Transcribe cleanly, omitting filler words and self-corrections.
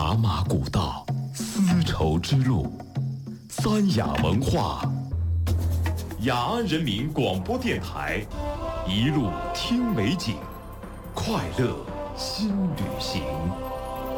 茶马古道，丝绸之路，三雅文化，雅安人民广播电台，一路听美景，快乐新旅行。